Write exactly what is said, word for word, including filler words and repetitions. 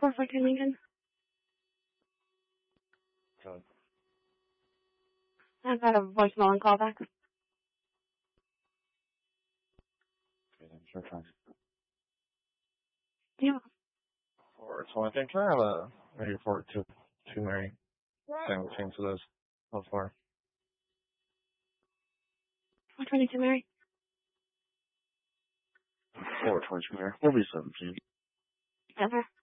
four forty-two Lincoln. Good. I've got a voicemail and call back. Okay, then sure thanks. Yeah. Or so I think can I have a maybe four two two Mary. Same same to those. How far? four twenty-two Mary. Four twenty two Mary. We'll be seventeen. Ever.